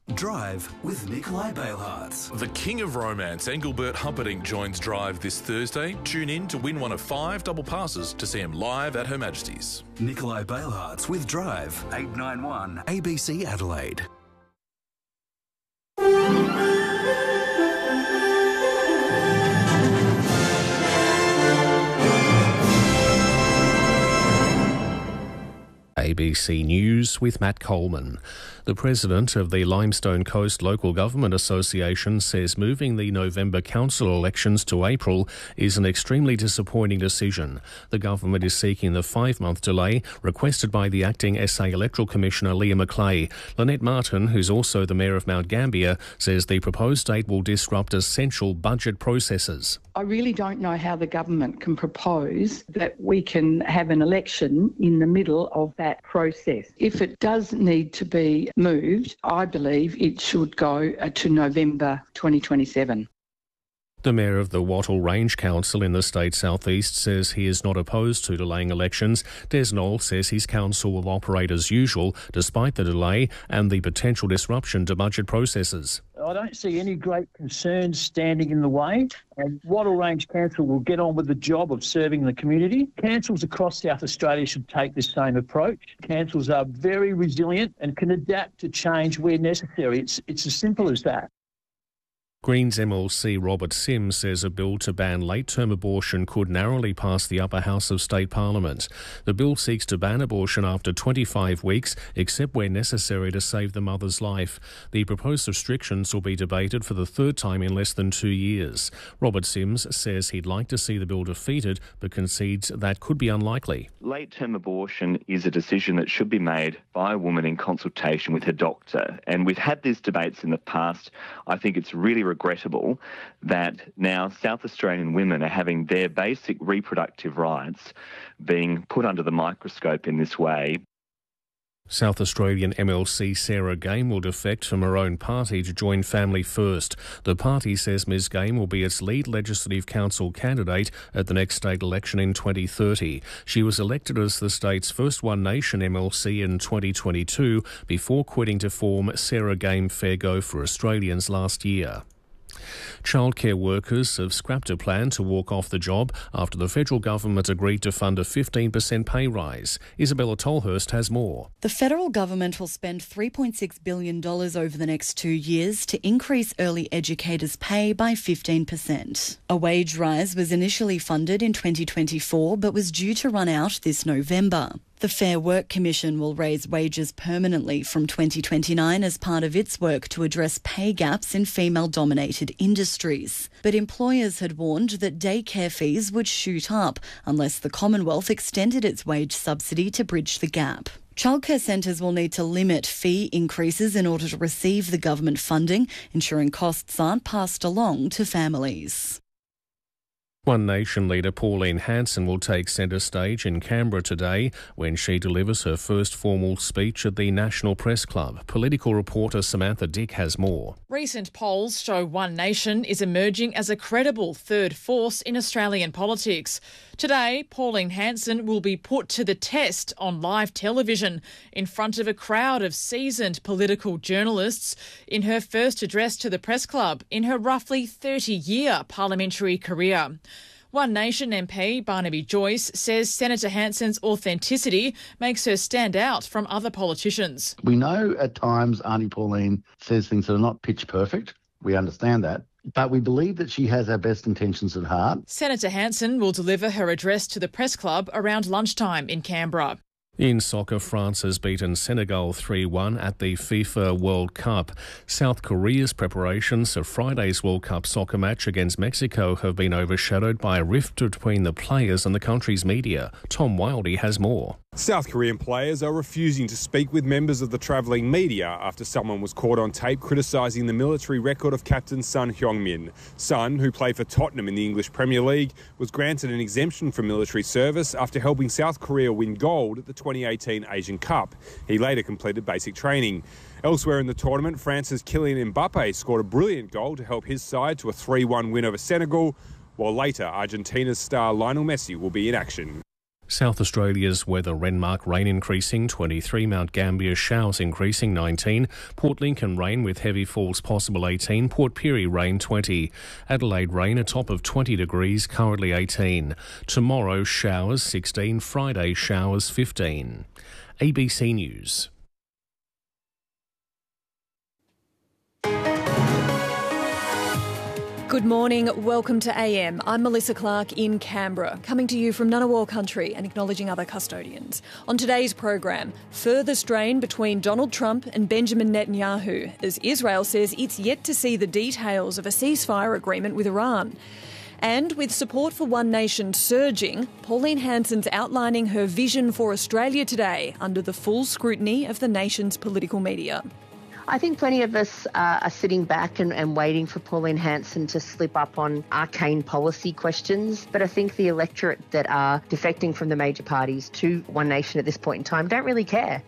Drive with Nikolai Bailhartz. The king of romance, Engelbert Humperdinck, joins Drive this Thursday. Tune in to win one of 5 double passes to see him live at Her Majesty's. Nikolai Bailhartz with Drive, 891 ABC Adelaide. ABC News with Matt Coleman. The president of the Limestone Coast Local Government Association says moving the November council elections to April is an extremely disappointing decision. The government is seeking the 5-month delay requested by the acting SA Electoral Commissioner Leah Macleay. Lynette Martin, who's also the Mayor of Mount Gambier, says the proposed date will disrupt essential budget processes. I really don't know how the government can propose that we can have an election in the middle of that process. If it does need to be moved, I believe it should go to November 2027. The Mayor of the Wattle Range Council in the state southeast says he is not opposed to delaying elections. Des Knoll says his council will operate as usual despite the delay and the potential disruption to budget processes. I don't see any great concerns standing in the way, and Wattle Range Council will get on with the job of serving the community. Councils across South Australia should take this same approach. Councils are very resilient and can adapt to change where necessary. It's as simple as that. Greens MLC Robert Sims says a bill to ban late-term abortion could narrowly pass the upper house of state parliament. The bill seeks to ban abortion after 25 weeks, except where necessary to save the mother's life. The proposed restrictions will be debated for the 3rd time in less than 2 years. Robert Sims says he'd like to see the bill defeated, but concedes that could be unlikely. Late-term abortion is a decision that should be made by a woman in consultation with her doctor. And we've had these debates in the past. I think it's really regrettable that now South Australian women are having their basic reproductive rights being put under the microscope in this way. South Australian MLC Sarah Game will defect from her own party to join Family First. The party says Ms Game will be its lead Legislative Council candidate at the next state election in 2030. She was elected as the state's first One Nation MLC in 2022 before quitting to form Sarah Game Fair Go for Australians last year. Childcare workers have scrapped a plan to walk off the job after the federal government agreed to fund a 15% pay rise. Isabella Tolhurst has more. The federal government will spend $3.6 billion over the next 2 years to increase early educators' pay by 15%. A wage rise was initially funded in 2024 but was due to run out this November. The Fair Work Commission will raise wages permanently from 2029 as part of its work to address pay gaps in female-dominated industries. But employers had warned that daycare fees would shoot up unless the Commonwealth extended its wage subsidy to bridge the gap. Childcare centres will need to limit fee increases in order to receive the government funding, ensuring costs aren't passed along to families. One Nation leader Pauline Hanson will take centre stage in Canberra today when she delivers her first formal speech at the National Press Club. Political reporter Samantha Dick has more. Recent polls show One Nation is emerging as a credible third force in Australian politics. Today, Pauline Hanson will be put to the test on live television in front of a crowd of seasoned political journalists in her first address to the Press Club in her roughly 30-year parliamentary career. One Nation MP Barnaby Joyce says Senator Hanson's authenticity makes her stand out from other politicians. We know at times Auntie Pauline says things that are not pitch perfect. We understand that. But we believe that she has our best intentions at heart. Senator Hanson will deliver her address to the Press Club around lunchtime in Canberra. In soccer, France has beaten Senegal 3-1 at the FIFA World Cup. South Korea's preparations for Friday's World Cup soccer match against Mexico have been overshadowed by a rift between the players and the country's media. Tom Wildey has more. South Korean players are refusing to speak with members of the travelling media after someone was caught on tape criticising the military record of captain Son Heung-min. Son, who played for Tottenham in the English Premier League, was granted an exemption from military service after helping South Korea win gold at the 2018 Asian Cup. He later completed basic training. Elsewhere in the tournament, France's Kylian Mbappe scored a brilliant goal to help his side to a 3-1 win over Senegal, while later Argentina's star Lionel Messi will be in action. South Australia's weather: Renmark rain increasing 23, Mount Gambier showers increasing 19, Port Lincoln rain with heavy falls possible 18, Port Pirie rain 20, Adelaide rain a top of 20 degrees currently 18, tomorrow showers 16, Friday showers 15. ABC News. Good morning, welcome to AM. I'm Melissa Clark in Canberra, coming to you from Ngunnawal country and acknowledging other custodians. On today's program, further strain between Donald Trump and Benjamin Netanyahu, as Israel says it's yet to see the details of a ceasefire agreement with Iran. And with support for One Nation surging, Pauline Hanson's outlining her vision for Australia today under the full scrutiny of the nation's political media. I think plenty of us are sitting back and waiting for Pauline Hanson to slip up on arcane policy questions. But I think the electorate that are defecting from the major parties to One Nation at this point in time don't really care.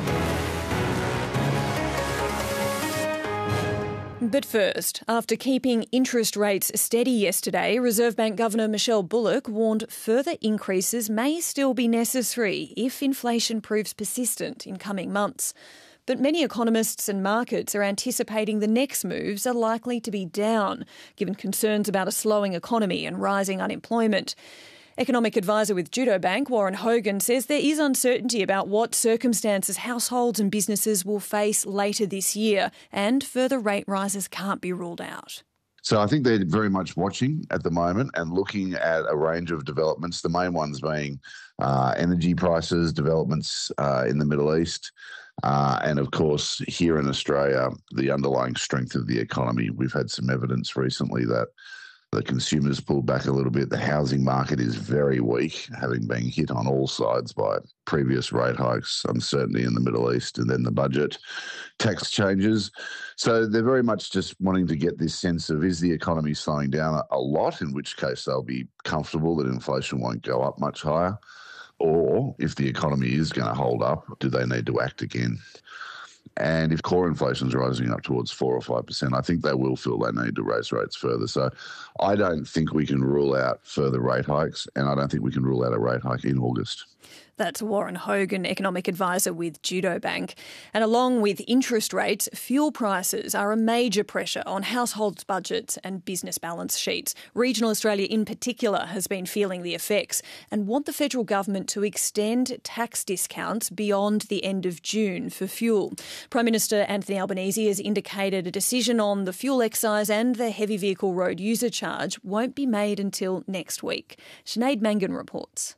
But first, after keeping interest rates steady yesterday, Reserve Bank Governor Michelle Bullock warned further increases may still be necessary if inflation proves persistent in coming months. But many economists and markets are anticipating the next moves are likely to be down, given concerns about a slowing economy and rising unemployment. Economic advisor with Judo Bank, Warren Hogan, says there is uncertainty about what circumstances households and businesses will face later this year, and further rate rises can't be ruled out. So I think they're very much watching at the moment and looking at a range of developments, the main ones being energy prices, developments in the Middle East, and of course, here in Australia, the underlying strength of the economy. We've had some evidence recently that the consumers pulled back a little bit. The housing market is very weak, having been hit on all sides by previous rate hikes, uncertainty in the Middle East, and then the budget, tax changes. So they're very much just wanting to get this sense of, is the economy slowing down a lot, in which case they'll be comfortable that inflation won't go up much higher, or if the economy is going to hold up, do they need to act again? And if core inflation is rising up towards 4 or 5%, I think they will feel they need to raise rates further. So I don't think we can rule out further rate hikes, and I don't think we can rule out a rate hike in August. That's Warren Hogan, economic advisor with Judo Bank. And along with interest rates, fuel prices are a major pressure on households' budgets and business balance sheets. Regional Australia in particular has been feeling the effects and want the federal government to extend tax discounts beyond the end of June for fuel. Prime Minister Anthony Albanese has indicated a decision on the fuel excise and the heavy vehicle road user charge won't be made until next week. Sinead Mangan reports.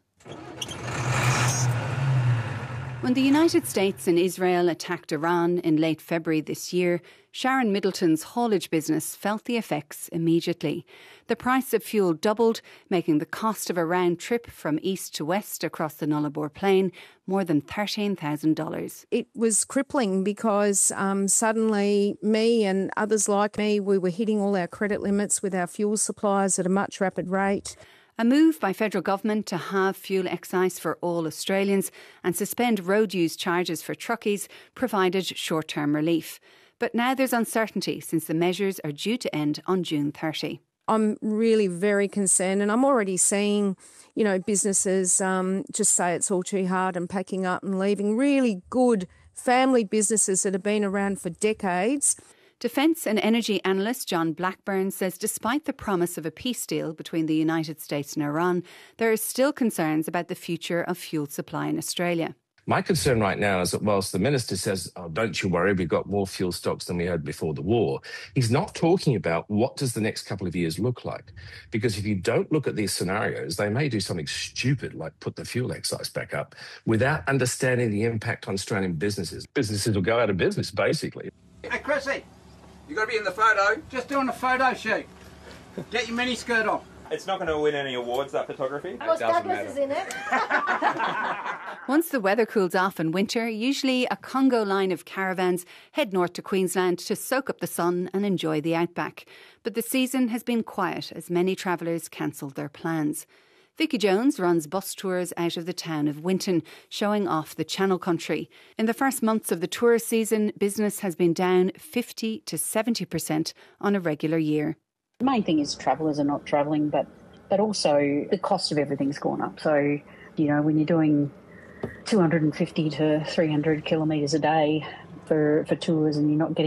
When the United States and Israel attacked Iran in late February this year, Sharon Middleton's haulage business felt the effects immediately. The price of fuel doubled, making the cost of a round trip from east to west across the Nullarbor Plain more than $13,000. It was crippling because suddenly me and others like me, we were hitting all our credit limits with our fuel suppliers at a much rapid rate. A move by federal government to halve fuel excise for all Australians and suspend road use charges for truckies provided short-term relief. But now there's uncertainty since the measures are due to end on June 30. I'm really very concerned, and I'm already seeing, businesses just say it's all too hard and packing up and leaving. Really good family businesses that have been around for decades. Defence and energy analyst John Blackburn says despite the promise of a peace deal between the United States and Iran, there are still concerns about the future of fuel supply in Australia. My concern right now is that whilst the minister says, don't you worry, we've got more fuel stocks than we had before the war, he's not talking about what does the next couple of years look like. Because if you don't look at these scenarios, they may do something stupid like put the fuel excise back up without understanding the impact on Australian businesses. Businesses will go out of business, basically. Hey, Chrissy, you got to be in the photo. Just doing a photo shoot. Get your miniskirt on. It's not going to win any awards, that photography. Ross Douglas is in it. Once the weather cools off in winter, usually a Congo line of caravans head north to Queensland to soak up the sun and enjoy the outback. But the season has been quiet as many travellers cancelled their plans. Vicky Jones runs bus tours out of the town of Winton, showing off the Channel Country. In the first months of the tourist season, business has been down 50 to 70% on a regular year. The main thing is travellers are not travelling, but also the cost of everything's gone up. So You know, when you're doing 250 to 300 kilometres a day for tours and you're not getting